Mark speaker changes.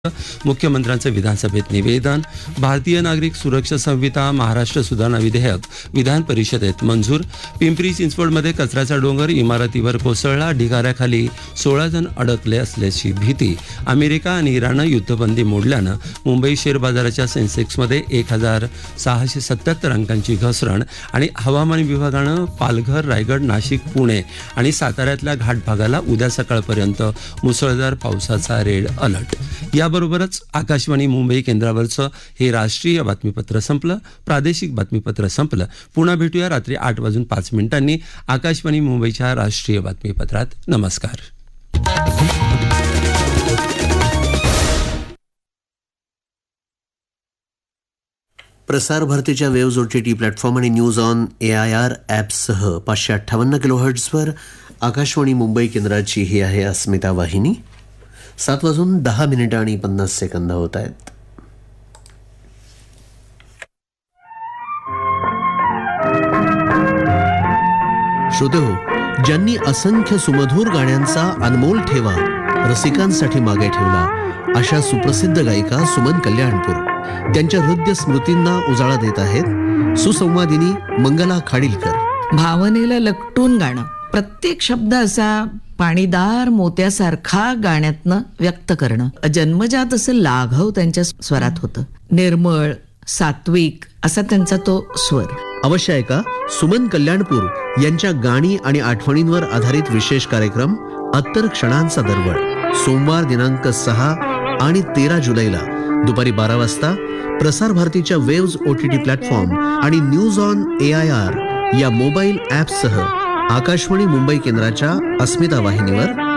Speaker 1: मुख्यमंत्र्यांचं विधानसभेत निवेदन. भारतीय नागरिक सुरक्षा संहिता महाराष्ट्र सुधारणा विधेयक विधान परिषदेत मंजूर. पिंपरी चिंचवडमध्ये कचऱ्याचा डोंगर इमारतीवर कोसळला. ढिगाऱ्याखाली 16 जण अडकले असल्याची भीती. अमेरिका आणि इराणनं युद्धबंदी मोडल्यानं मुंबई शेअर बाजाराच्या सेन्सेक्समध्ये 1677 अंकांची घसरण. आणि हवामान विभागानं पालघर, रायगड, नाशिक, पुणे आणि साताऱ्यातल्या घाट भागाला उद्या सकाळपर्यंत मुसळधार पावसाचा रेड अलर्ट. याबरोबरच आकाशवाणी मुंबई केंद्रावरचं हे राष्ट्रीय बातमीपत्र संपलं. प्रादेशिक बातमीपत्र संपलं. पुन्हा भेटूया रात्री 8:05 आकाशवाणी मुंबईच्या राष्ट्रीय बातमीपत्रात. नमस्कार.
Speaker 2: प्रसार भारतीच्या वेव्ज OTT प्लॅटफॉर्म आणि news on AIR ॲपसह 558 किलोहर्ट्झवर Akashvani Mumbai केंद्राची ही आहे अस्मिता वाहिनी. 7:10 होत आहेत. श्रोतेहो, ज्यांनी असंख्य सुमधुर गाण्यांचा अनमोल ठेवा रसिकांसाठी मागे ठेवला, अशा सुप्रसिद्ध गायिका सुमन कल्याणपूर त्यांच्या हृदय स्मृतींना उजाळा देत आहेत सुसंवादिनी मंगला खाडीलकर.
Speaker 3: भावनेला लकटून गाणं, प्रत्येक शब्द असा पाणीदार मोत्यासारखा गाण्यातनं व्यक्त करणं. जन्मजात असं लाघव त्यांच्या स्वरात होतं. निर्मळ, सात्विक असा त्यांचा तो स्वर.
Speaker 2: अवश्य ऐका सुमन कल्याणपूर यांच्या गाणी आणि आठवणींवर आधारित विशेष कार्यक्रम अत्तर क्षणांचा दरवळ. सोमवार दिनांक 6 आणि 13 जुलैला दुपारी 12 वाजता प्रसार भारतीच्या वेव्ज OTT प्लॅटफॉर्म आणि न्यूज ऑन AIR या मोबाईल ॲपसह आकाशवाणी मुंबई केंद्राच्या अस्मिता वाहिनीवर